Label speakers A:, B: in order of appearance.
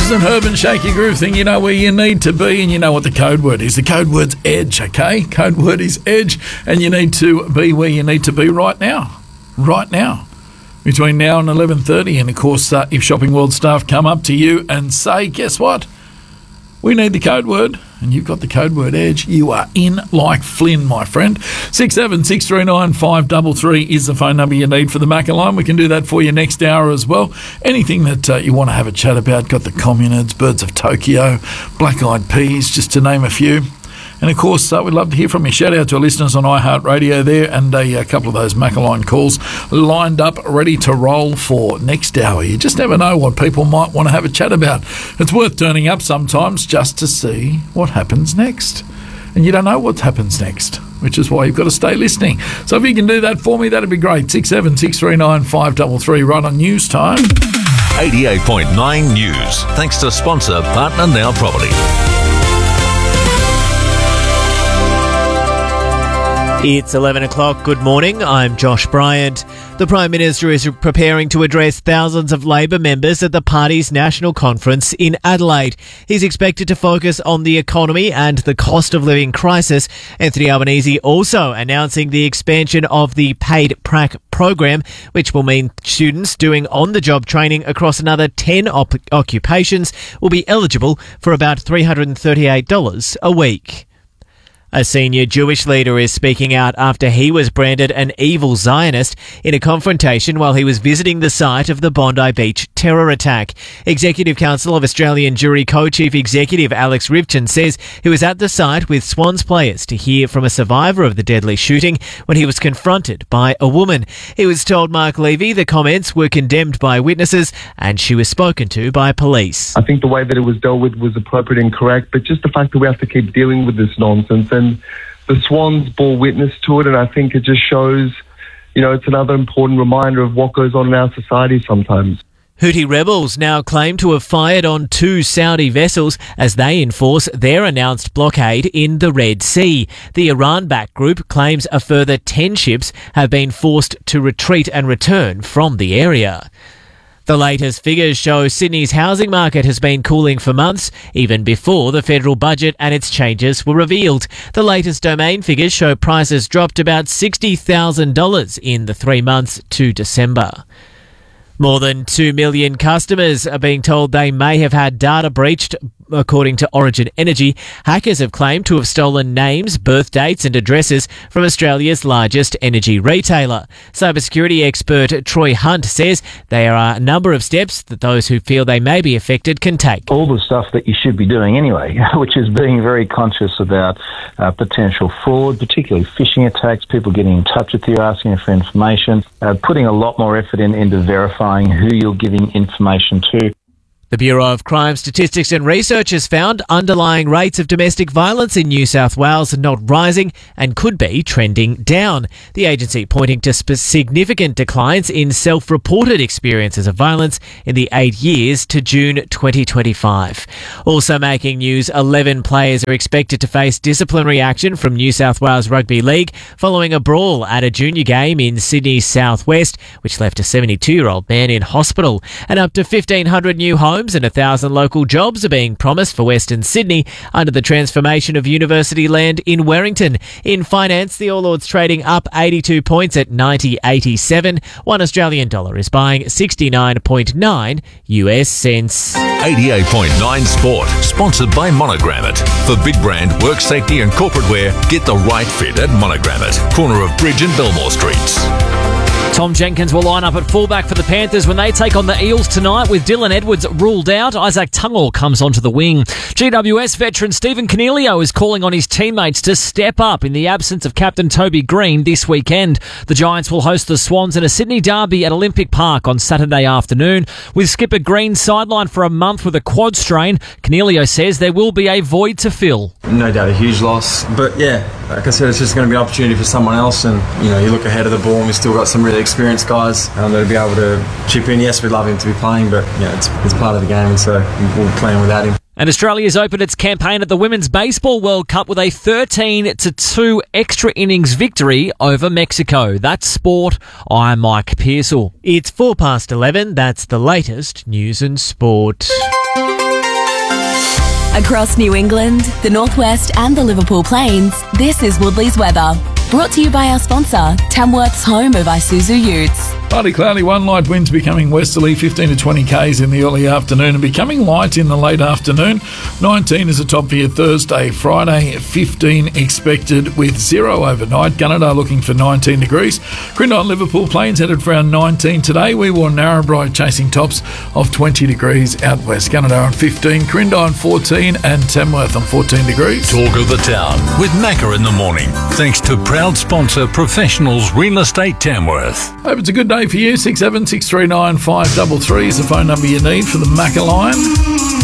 A: President Herb and Shake Your Groove thing, you know where you need to be, and you know what the code word is. The code word's EDGE, okay? Code word is EDGE, and you need to be where you need to be right now. Right now. Between now and 11:30, and of course, if Shopping World staff come up to you and say, guess what? We need the code word, and you've got the code word EDGE. You are in like Flynn, my friend. 676395 533 is the phone number you need for the Macca line. We can do that for you next hour as well. Anything that you want to have a chat about, got the Communids, Birds of Tokyo, Black Eyed Peas, just to name a few. And, of course, we'd love to hear from you. Shout out to our listeners on iHeartRadio there, and a couple of those Macca line calls lined up, ready to roll for next hour. You just never know what people might want to have a chat about. It's worth turning up sometimes just to see what happens next. And you don't know what happens next, which is why you've got to stay listening. So if you can do that for me, that'd be great. 676395 533 right on news time.
B: 88.9 News. Thanks to sponsor Partner Now Property.
C: It's 11 o'clock. Good morning. I'm Josh Bryant. The Prime Minister is preparing to address thousands of Labor members at the party's national conference in Adelaide. He's expected to focus on the economy and the cost of living crisis. Anthony Albanese also announcing the expansion of the paid prac program, which will mean students doing on-the-job training across another 10 occupations will be eligible for about $338 a week. A senior Jewish leader is speaking out after he was branded an evil Zionist in a confrontation while he was visiting the site of the Bondi Beach terror attack. Executive Council of Australian Jewry Co-Chief Executive Alex Rivchin says he was at the site with Swans players to hear from a survivor of the deadly shooting when he was confronted by a woman. He was told Mark Levy the comments were condemned by witnesses and she was spoken to by police.
D: I think the way that it was dealt with was appropriate and correct, but just the fact that we have to keep dealing with this nonsense, and the Swans bore witness to it, and I think it just shows, it's another important reminder of what goes on in our society sometimes.
C: Houthi rebels now claim to have fired on 2 Saudi vessels as they enforce their announced blockade in the Red Sea. The Iran-backed group claims a further 10 ships have been forced to retreat and return from the area. The latest figures show Sydney's housing market has been cooling for months, even before the federal budget and its changes were revealed. The latest Domain figures show prices dropped about $60,000 in the 3 months to December. More than 2 million customers are being told they may have had data breached. According to Origin Energy, hackers have claimed to have stolen names, birth dates and addresses from Australia's largest energy retailer. Cybersecurity expert Troy Hunt says there are a number of steps that those who feel they may be affected can take.
E: All the stuff that you should be doing anyway, which is being very conscious about potential fraud, particularly phishing attacks, people getting in touch with you, asking for information, putting a lot more effort into verifying who you're giving information to.
C: The Bureau of Crime Statistics and Research has found underlying rates of domestic violence in New South Wales are not rising and could be trending down. The agency pointing to significant declines in self-reported experiences of violence in the 8 years to June 2025. Also making news, 11 players are expected to face disciplinary action from New South Wales Rugby League following a brawl at a junior game in Sydney's southwest, which left a 72-year-old man in hospital. And up to 1,500 new homes and 1,000 local jobs are being promised for Western Sydney under the transformation of university land in Werrington. In finance, the All Ords trading up 82 points at 90.87. $1 Australian dollar is buying 69.9 US cents.
B: 88.9 Sport, sponsored by Monogrammet. For big brand, work safety and corporate wear, get the right fit at Monogrammet, corner of Bridge and Belmore Streets.
F: Tom Jenkins will line up at fullback for the Panthers when they take on the Eels tonight, with Dylan Edwards ruled out. Isaac Tungall comes onto the wing. GWS veteran Stephen Coniglio is calling on his teammates to step up in the absence of captain Toby Green this weekend. The Giants will host the Swans in a Sydney derby at Olympic Park on Saturday afternoon. With skipper Green sidelined for a month with a quad strain, Coniglio says there will be a void to fill.
G: No doubt a huge loss, but yeah, like I said, it's just going to be an opportunity for someone else, and you look ahead of the ball and we've still got some really experienced guys that'll be able to chip in. Yes, we'd love him to be playing, but it's part of the game, and so we'll play without him.
F: And Australia's opened its campaign at the Women's Baseball World Cup with a 13-2 extra innings victory over Mexico. That's sport. I'm Mike Pearsall.
C: It's 11:04. That's the latest news and sport.
H: Across New England, the Northwest and the Liverpool Plains, this is Woodley's weather. Brought to you by our sponsor, Tamworth's home of Isuzu Utes.
A: Partly cloudy, one light winds becoming westerly, 15 to 20 k's in the early afternoon and becoming light in the late afternoon. 19 is a top for your Thursday. Friday, 15 expected with 0 overnight. Gunnedah looking for 19 degrees. Crindon Liverpool Plains headed for around 19 today. We were Narrabri chasing tops of 20 degrees out west. Gunnedah on 15, Crindon 14 and Tamworth on 14 degrees.
B: Talk of the town with Macca in the morning. Thanks to proud sponsor Professionals Real Estate Tamworth.
A: Hope it's a good day for you. 67 639 533 is the phone number you need for the Macca line.